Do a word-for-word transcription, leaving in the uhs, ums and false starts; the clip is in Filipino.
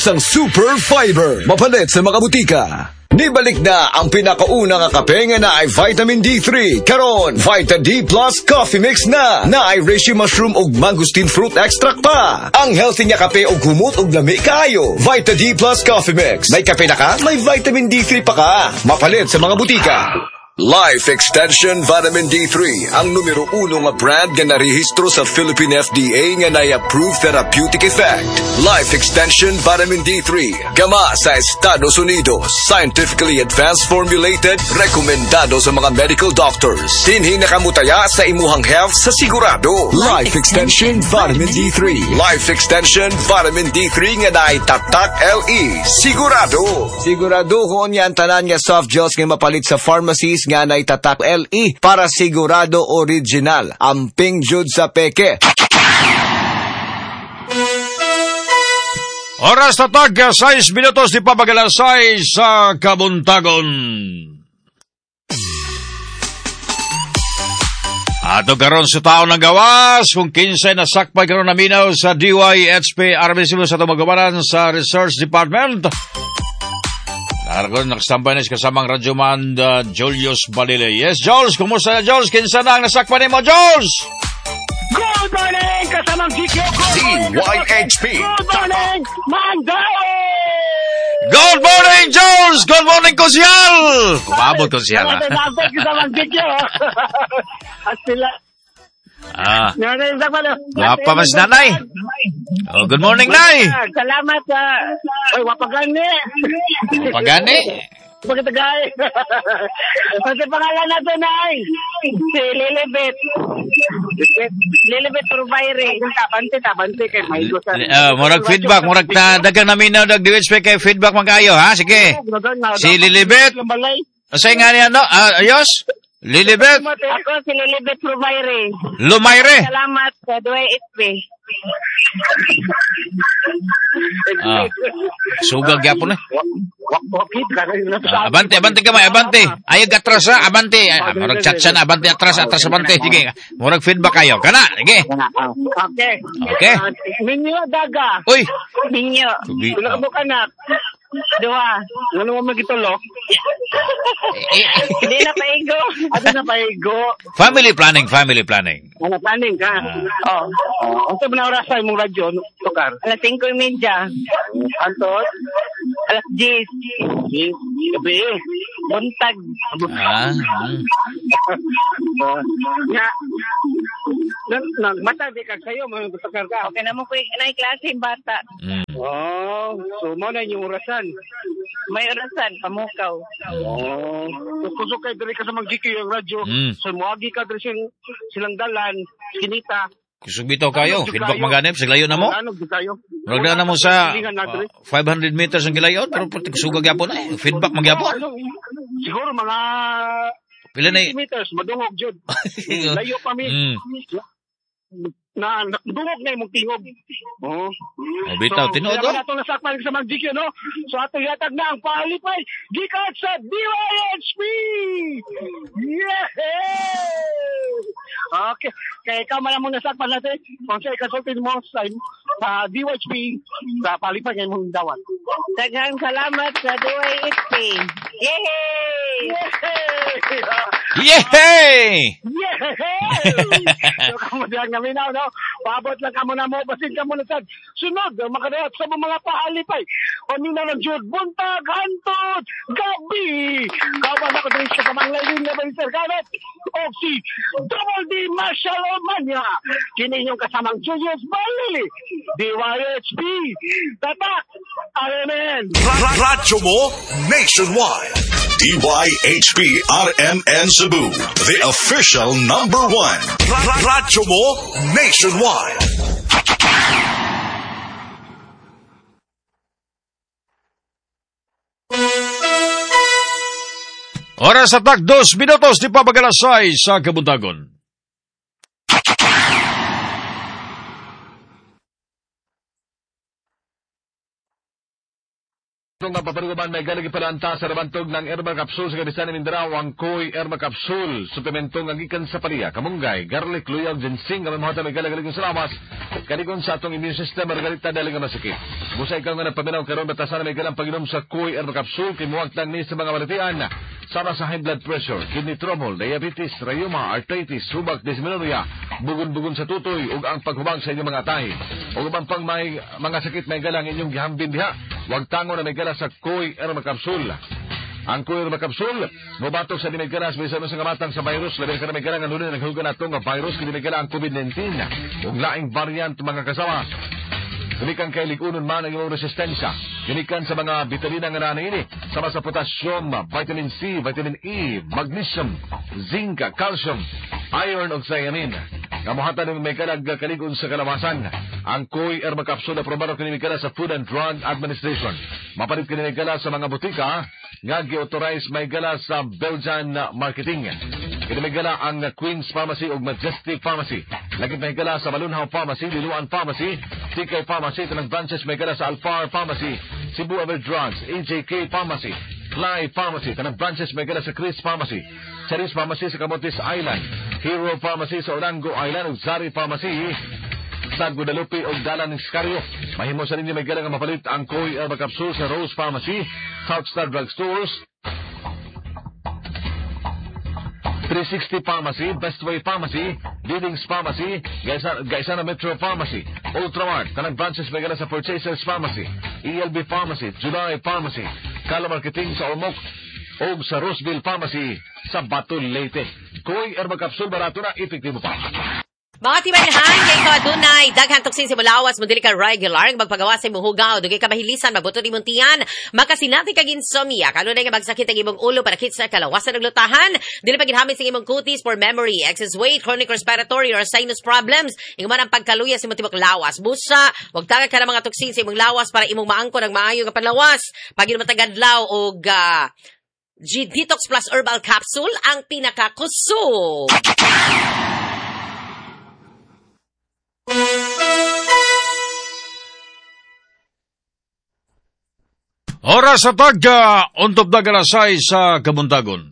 Isang super fiber, mapalit sa mga butika. Nibalik na ang pinakauna nga kape nga na ay vitamin D three. Karon, Vita D Plus Coffee Mix na. Na ay reishi mushroom ug mangosteen fruit extract pa. Ang healthy nga kape ug humot ug lami kaayo. Vita D Plus Coffee Mix. May kape na ka, may vitamin D three pa ka. Mapalit sa mga butika. Life Extension Vitamin D three, ang numero uno nga brand nga narehistro sa Philippine F D A nga na-approve therapeutic effect. Life Extension Vitamin D three, gama sa Estados Unidos, scientifically advanced formulated, rekomendado sa mga medical doctors. Dinhi nakamutaya sa imuhang health sa sigurado. Life Extension Vitamin D three. Life Extension Vitamin D three nga naay tatak L E. Sigurado. Sigurado ko niyan tanan nga soft gels nga mapalit sa pharmacies nga na itatak L E para sigurado original. Amping jud sa peke. Oras na tag, sais minutos di papagalasay sa Kabuntagon. Ato karon sa tao ng gawas, kung kinsay na sakpay karon naminaw sa D Y H P Armisibo sa tumagawaran sa Research Department. Nargon, nakasambay na kasamang radyoman uh, Julius Balile. Yes, Jules, kumusta na, Jules? Kinsa na ang nasakpan mo, Jules? Good morning, kasamang G Q. D Y H P. Good morning, Manday! Good morning, Jules! Good morning, Kusyal! Kumabot, Kusyal, ha? Good kasamang G Q. At sila... Ah, Nanay, wapa mas nanay. Oh, good morning, Nay. Salamat sa... Oy, wapagani. Pagani? Pagkatagay. Kasi pangalan natin, Nay. Si Lilibet. Lilibet Rubayre. Tabante, tabante kay Maigo sa... Uh, murag feedback, murag na dagang namin na nag-D H P kay feedback man kayo, ha? Sige. Si Lilibet. Asay nga niya, no? Uh, ayos? Lilibet? Ako si Lilibet Rubayre. Lumayre? Salamat sa D Y H P. Ah, sugag yapon eh. Ah, abante, abante kamay, abante. Ayag atras ha, abante. Ah, murag chat siya na, abante atras, atras abante. Sige, murag feedback kayo. Kana, sige. Okay. Okay. Minyo daga. Uy. Minyo. Tubi. Tulak mo ka na. Dua. Ano mo magitulo? Hindi na paigo. Ano na paigo? Family planning, family planning. Ano planning ka? Oo. Oh. Unsa man oras sa imong radyo, tukar? Alas singko media. Antot? Alas diyes. diyes. Gabi. Buntag. Ah. Nga. Nagmata di ka kayo, mga tukar ka. Okay na mo ko inay klase bata. Mm. Oh, so mo na yung orasan. May orasan, pamukaw. Oh. Kusok kay diri ka sa mag-G Q yung radyo. Mm. So moagi ka diri silang, silang dalan, kinita. Kusog bitaw kayo, feedback maganip, siglayo na mo. Ano kayo? Murag na mo sa uh, five hundred meters ang gilayon, pero pati kusugag yapon eh. Feedback magyapon. Siguro mga pila na meters, madungog jud. Layo pa mi. Mm. Na dungog na imong tingog. Oh. Oh, bitaw so, tinuod. Kaya ato nasakpan sa mag-G Q, no? So ato yatag na ang palipay gikan sa D Y H P. Yeah! Okay. Kaya ikaw man mo nasakpan natin. Kung sa ikasultin mo sa sa D Y H P sa palipay ngayon mong dawat. Daghang salamat sa D Y H P. Yay! Yehey! Yehey! So kamo diyan namin na, no? Paabot lang kamo na mo, basin kamo na sad. Sunod, makadayat sa mga paalipay. O nina ng Jud, buntag, hantod, gabi. Kawan ako din sa pamanglayin na Sir Garrett. O si Double D Marshall Omania. Kini yung kasamang Julius Balili. D Y H P. Tatak! Amen! Radyo mo nationwide. D Y H P R M N Cebu, the official number one. Radyo mo nationwide. Oras at tak, dos minutos di papagalasay sa Kabuntagon. Kung mapaparugaman may galagi palanta sa rabantog ng Herba Capsule sa Kabisan ni Mindanao, ang Koy Herba Capsule, suplementong agikan sa pariya, kamunggay, garlic, luyaw, ginseng, ang mga may galagalig sa lawas, kanikon sa atong immune system, margalita dali nga masakit. Busay ka nga napaminaw karon batasan na may galang pag-inom sa Koy Herba Capsule, kimuwag lang ni sa mga malatian, sama sa high blood pressure, kidney trouble, diabetes, rheuma, arthritis, subak, dysmenorrhea, bugon-bugon sa tutoy, ug ang paghubag sa inyong mga tahi. O ubang pang may mga sakit may galang inyong gihambin diha, wag tango na may galang sa Koy Herba Capsule. Ang Koy Herba Capsule, mubatok sa dimiggaras may sa ngamatang sa virus, labi ka na may galang ang nunin naghugan na itong virus, kini may galang ang COVID nineteen, ug laing variant mga kasama. Ginikan kay ligunon man ang iyong resistensya. Ginikan sa mga vitamina nga na ini, sama sa potassium, vitamin C, vitamin E, magnesium, zinc, calcium, iron ug thiamine. Kamuhatan ng may kalag kaligon sa kalawasan. Ang Koy Herba Capsule na probado kinimikala sa Food and Drug Administration. Mapalit kinimikala sa mga butika nga gi-authorize may gala sa Belgian marketing. Kinimikala ang Queen's Pharmacy ug Majestic Pharmacy. Lagit may gala sa Balunhaw Pharmacy, Liluan Pharmacy, T K Pharmacy, tanang branches may gala sa Alfar Pharmacy, Cebu Ever Drugs, A J K Pharmacy, Fly Pharmacy, tanang branches may gala sa Chris Pharmacy, Charis Pharmacy sa Camotes Island, Hero Pharmacy sa Olango Island, ug Zari Pharmacy sa Guadalupe ug Dalan Iscario. Mahimo sa ninyo may galang nga mapalit ang Koy Herba Capsule sa Rose Pharmacy, Southstar Drug Stores, three sixty Pharmacy, Bestway Pharmacy, Leadings Pharmacy, Gaisana, Gaisana Metro Pharmacy, Ultramart, tanang branches may gala sa Purchasers Pharmacy, E L B Pharmacy, July Pharmacy, Kala Marketing sa Ormoc, o sa Roseville Pharmacy sa Batul Leyte. Koy Herba Capsule, barato na, epektibo pa. Mga timanhan, kay ikaw adunay, daghang tuksin si Mulawas, mo dili ka regular, magpagawa sa imong hugaw, dugay ka mahilisan, magbuto ni mong tiyan, makasinati kag insomnia, kanunay nga magsakit ang imong ulo, para kit sa kalawasan ng lutahan, dili pa ginhamit sa imong kutis for memory, excess weight, chronic respiratory or sinus problems, ingon ang pagkaluya sa imong tibok lawas. Busa, wag tagad ka ng mga tuksin sa imong lawas para imong maangkon ang maayo nga panlawas. Pag matagadlaw og uh, G-Detox Plus Herbal Capsule, ang pinakakusog. Oras sa tagka, untop na galasay sa Kamuntagon.